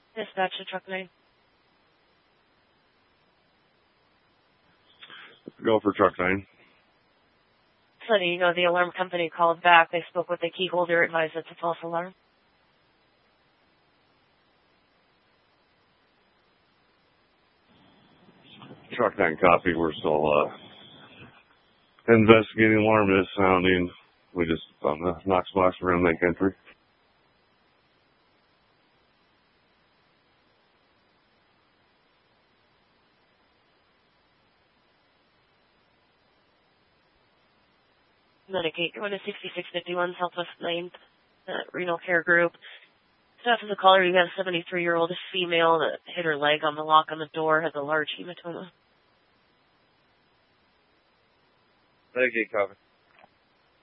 Dispatch to truck 9. Go for truck 9. So you know, the alarm company called back. They spoke with the key holder, advised it's a false alarm. Truck 9 copy. We're still investigating alarm is sounding. We just found the Knox box. We're going to make entry. Medicate going to 6651 Southwest 9th, Renal Care Group. Staff is a caller. You got a 73-year-old female that hit her leg on the lock on the door, has a large hematoma. Medicate copy.